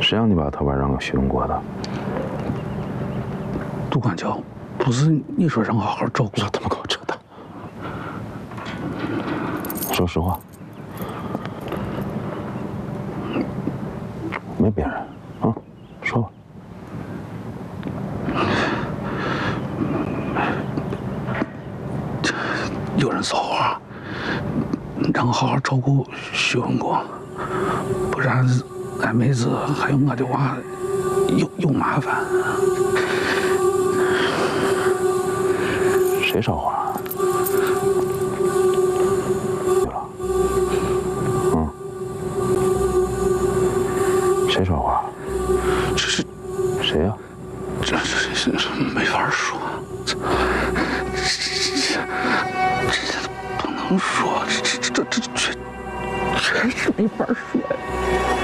谁让你把头发让给徐东国的？ 杜管教，不是你说让好好照顾？ 少他妈给我扯淡！说实话，没别人啊，说吧。 有人骚话，让我好好照顾徐文国，不然俺妹子还有我的娃有麻烦。 谁捎话？对了，谁捎话？ 这是谁呀？ 这没法说，这不能说，这确实没法说呀。